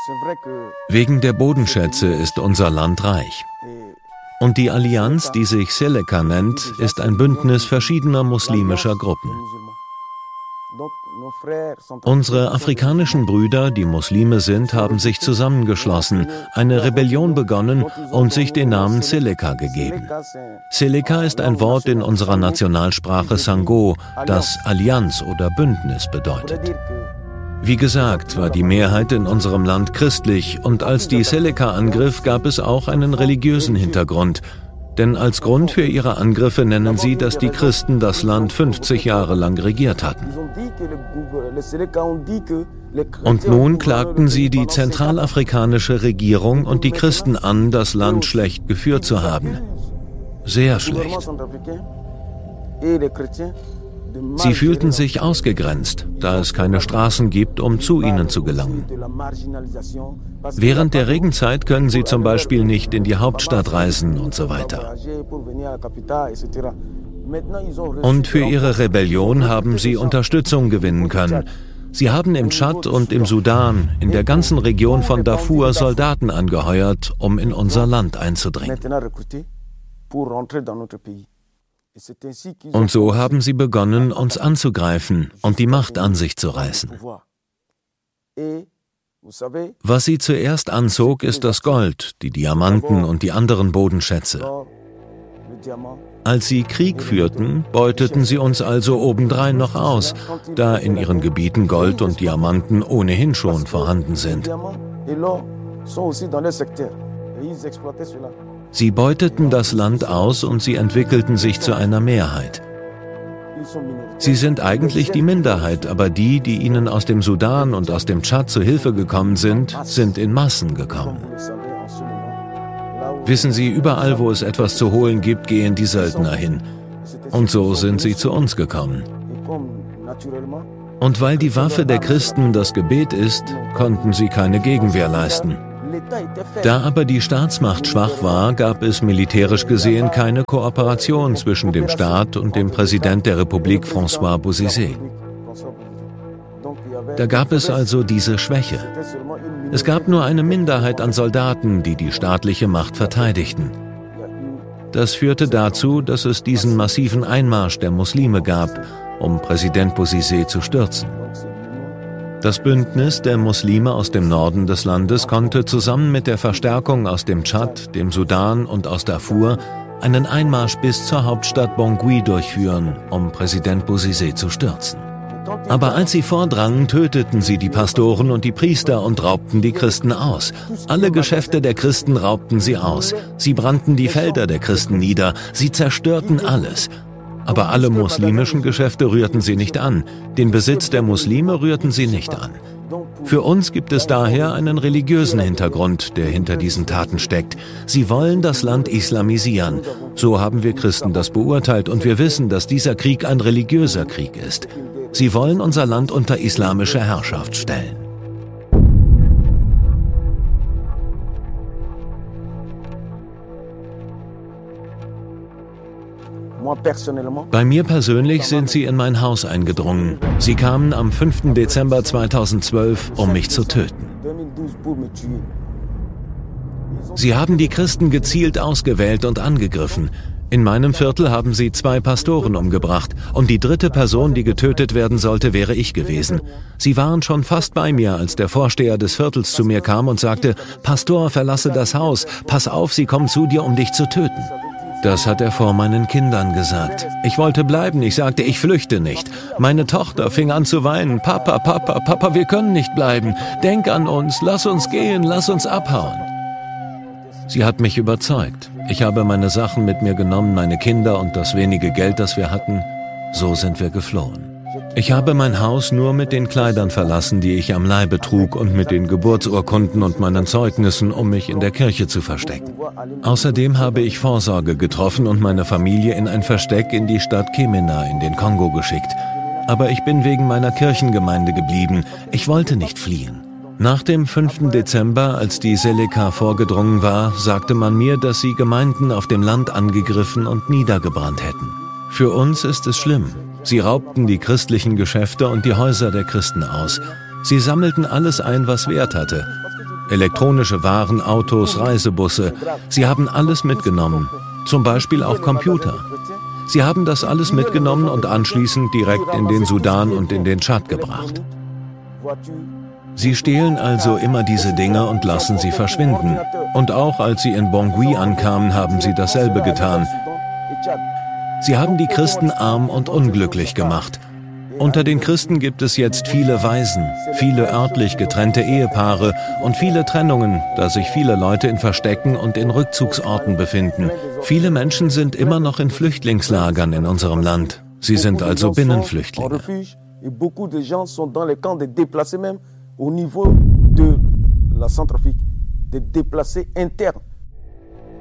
Wegen der Bodenschätze ist unser Land reich. Und die Allianz, die sich Seleka nennt, ist ein Bündnis verschiedener muslimischer Gruppen. Unsere afrikanischen Brüder, die Muslime sind, haben sich zusammengeschlossen, eine Rebellion begonnen und sich den Namen Seleka gegeben. Seleka ist ein Wort in unserer Nationalsprache Sango, das Allianz oder Bündnis bedeutet. Wie gesagt, war die Mehrheit in unserem Land christlich und als die Seleka angriff, gab es auch einen religiösen Hintergrund. Denn als Grund für ihre Angriffe nennen sie, dass die Christen das Land 50 Jahre lang regiert hatten. Und nun klagten sie die zentralafrikanische Regierung und die Christen an, das Land schlecht geführt zu haben. Sehr schlecht. Sie fühlten sich ausgegrenzt, da es keine Straßen gibt, um zu ihnen zu gelangen. Während der Regenzeit können sie zum Beispiel nicht in die Hauptstadt reisen und so weiter. Und für ihre Rebellion haben sie Unterstützung gewinnen können. Sie haben im Tschad und im Sudan, in der ganzen Region von Darfur Soldaten angeheuert, um in unser Land einzudringen. Und so haben sie begonnen, uns anzugreifen und die Macht an sich zu reißen. Was sie zuerst anzog, ist das Gold, die Diamanten und die anderen Bodenschätze. Als sie Krieg führten, beuteten sie uns also obendrein noch aus, da in ihren Gebieten Gold und Diamanten ohnehin schon vorhanden sind. Sie beuteten das Land aus und sie entwickelten sich zu einer Mehrheit. Sie sind eigentlich die Minderheit, aber die, die ihnen aus dem Sudan und aus dem Tschad zu Hilfe gekommen sind, sind in Massen gekommen. Wissen Sie, überall, wo es etwas zu holen gibt, gehen die Söldner hin. Und so sind sie zu uns gekommen. Und weil die Waffe der Christen das Gebet ist, konnten sie keine Gegenwehr leisten. Da aber die Staatsmacht schwach war, gab es militärisch gesehen keine Kooperation zwischen dem Staat und dem Präsident der Republik François Bozizé. Da gab es also diese Schwäche. Es gab nur eine Minderheit an Soldaten, die die staatliche Macht verteidigten. Das führte dazu, dass es diesen massiven Einmarsch der Muslime gab, um Präsident Bozizé zu stürzen. Das Bündnis der Muslime aus dem Norden des Landes konnte zusammen mit der Verstärkung aus dem Tschad, dem Sudan und aus Darfur einen Einmarsch bis zur Hauptstadt Bangui durchführen, um Präsident Bozizé zu stürzen. Aber als sie vordrangen, töteten sie die Pastoren und die Priester und raubten die Christen aus. Alle Geschäfte der Christen raubten sie aus. Sie brannten die Felder der Christen nieder. Sie zerstörten alles. Aber alle muslimischen Geschäfte rührten sie nicht an. Den Besitz der Muslime rührten sie nicht an. Für uns gibt es daher einen religiösen Hintergrund, der hinter diesen Taten steckt. Sie wollen das Land islamisieren. So haben wir Christen das beurteilt und wir wissen, dass dieser Krieg ein religiöser Krieg ist. Sie wollen unser Land unter islamische Herrschaft stellen. Bei mir persönlich sind sie in mein Haus eingedrungen. Sie kamen am 5. Dezember 2012, um mich zu töten. Sie haben die Christen gezielt ausgewählt und angegriffen. In meinem Viertel haben sie 2 Pastoren umgebracht und die 3. Person, die getötet werden sollte, wäre ich gewesen. Sie waren schon fast bei mir, als der Vorsteher des Viertels zu mir kam und sagte: Pastor, verlasse das Haus, pass auf, sie kommen zu dir, um dich zu töten. Das hat er vor meinen Kindern gesagt. Ich wollte bleiben, ich sagte, ich flüchte nicht. Meine Tochter fing an zu weinen. Papa, Papa, Papa, wir können nicht bleiben. Denk an uns, lass uns gehen, lass uns abhauen. Sie hat mich überzeugt. Ich habe meine Sachen mit mir genommen, meine Kinder und das wenige Geld, das wir hatten. So sind wir geflohen. Ich habe mein Haus nur mit den Kleidern verlassen, die ich am Leibe trug und mit den Geburtsurkunden und meinen Zeugnissen, um mich in der Kirche zu verstecken. Außerdem habe ich Vorsorge getroffen und meine Familie in ein Versteck in die Stadt Kemena in den Kongo geschickt. Aber ich bin wegen meiner Kirchengemeinde geblieben. Ich wollte nicht fliehen. Nach dem 5. Dezember, als die Seleka vorgedrungen war, sagte man mir, dass sie Gemeinden auf dem Land angegriffen und niedergebrannt hätten. Für uns ist es schlimm. Sie raubten die christlichen Geschäfte und die Häuser der Christen aus. Sie sammelten alles ein, was Wert hatte. elektronische Waren, Autos, Reisebusse. Sie haben alles mitgenommen, zum Beispiel auch Computer. Sie haben das alles mitgenommen und anschließend direkt in den Sudan und in den Tschad gebracht. Sie stehlen also immer diese Dinge und lassen sie verschwinden. Und auch als sie in Bangui ankamen, haben sie dasselbe getan. Sie haben die Christen arm und unglücklich gemacht. Unter den Christen gibt es jetzt viele Waisen, viele örtlich getrennte Ehepaare und viele Trennungen, da sich viele Leute in Verstecken und in Rückzugsorten befinden. Viele Menschen sind immer noch in Flüchtlingslagern in unserem Land. Sie sind also Binnenflüchtlinge. Au niveau de la Centrafrique, des déplacés internes.